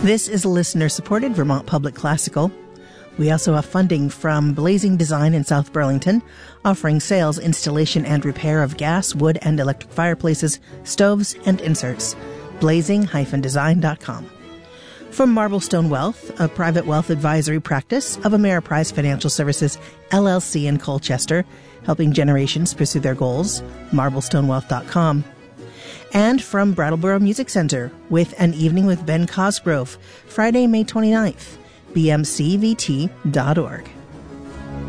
This is a listener-supported Vermont Public Classical. We also have funding from Blazing Design in South Burlington, offering sales, installation, and repair of gas, wood, and electric fireplaces, stoves, and inserts. blazing-design.com. From Marblestone Wealth, a private wealth advisory practice of Ameriprise Financial Services, LLC in Colchester, helping generations pursue their goals, marblestonewealth.com. And from Brattleboro Music Center, with An Evening with Ben Cosgrove, Friday, May 29th, bmcvt.org.